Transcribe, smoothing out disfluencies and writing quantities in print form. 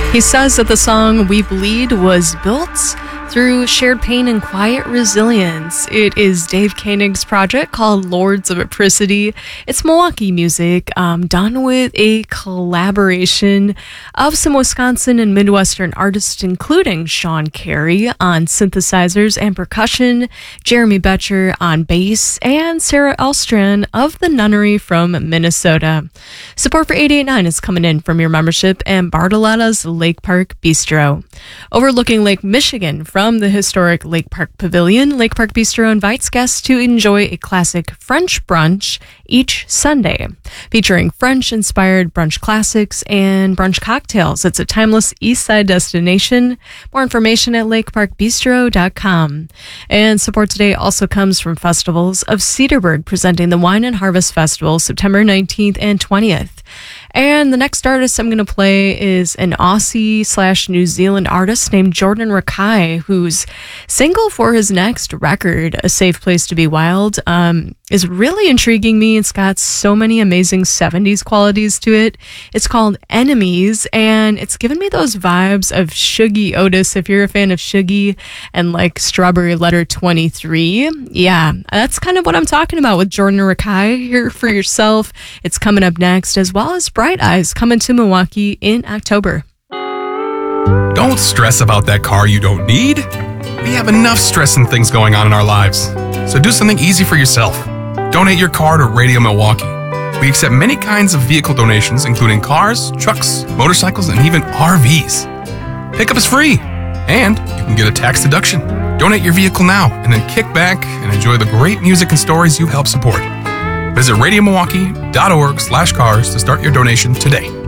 He says that the song We Bleed was built through shared pain and quiet resilience. It is Dave Koenig's project called Lords of Apricity. It's Milwaukee music done with a collaboration of some Wisconsin and Midwestern artists, including Sean Carey on synthesizers and percussion, Jeremy Betcher on bass, and Sarah Elstrand of the Nunnery from Minnesota. Support for 88.9 is coming in from your membership and Bartolotta's Lake Park Bistro. Overlooking Lake Michigan from the historic Lake Park Pavilion, Lake Park Bistro invites guests to enjoy a classic French brunch each Sunday, featuring French-inspired brunch classics and brunch cocktails. It's a timeless East Side destination. More information at lakeparkbistro.com. And support today also comes from Festivals of Cedarburg, presenting the Wine and Harvest Festival September 19th and 20th. And the next artist I'm going to play is an Aussie/New Zealand artist named Jordan Rakei, whose single for his next record, A Safe Place to Be Wild, is really intriguing me. It's got so many amazing 70s qualities to it. It's called Enemies, and it's given me those vibes of Shuggie Otis, if you're a fan of Shuggie, and like Strawberry Letter 23. Yeah, that's kind of what I'm talking about with Jordan Rakei. Here for yourself. It's coming up next, as well as Bright Eyes coming to Milwaukee in October. Don't stress about that car you don't need. We have enough stress and things going on in our lives. So do something easy for yourself. Donate your car to Radio Milwaukee. We accept many kinds of vehicle donations, including cars, trucks, motorcycles, and even RVs. Pickup is free, and you can get a tax deduction. Donate your vehicle now, and then kick back and enjoy the great music and stories you help support. Visit RadioMilwaukee.org/cars to start your donation today.